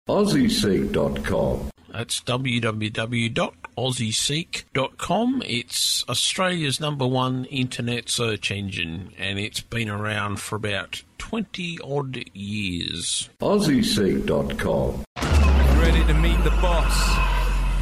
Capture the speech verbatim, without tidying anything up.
aussie seek dot com. That's w w w dot aussie seek dot com. It's Australia's number one internet search engine, and it's been around for about twenty-odd years. aussie seek dot com. Ready to meet the boss.